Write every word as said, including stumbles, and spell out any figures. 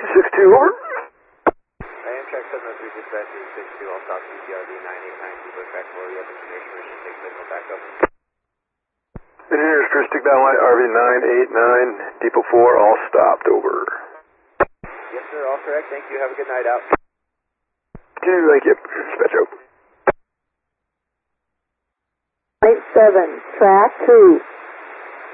six two, over. Amtrak seven oh three dispatch is six two, I'll stop C P R V nine eight nine, Depot track four, you have engineer's permission, take signal back up. Engineers, first stick down light, R V nine eight nine, Depot four, all stopped, over. Yes sir, all correct, thank you, have a good night out. Two, thank you. Dispatch out. eight seven, track two.